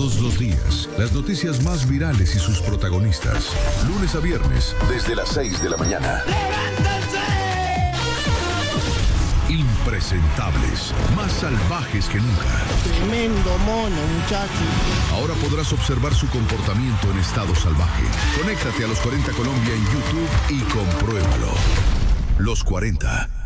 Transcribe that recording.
Todos los días, las noticias más virales y sus protagonistas. Lunes a viernes, desde las 6 de la mañana. Impresentables, más salvajes que nunca. Tremendo mono, muchacho. Ahora podrás observar su comportamiento en estado salvaje. Conéctate a Los 40 Colombia en YouTube y compruébalo. Los 40.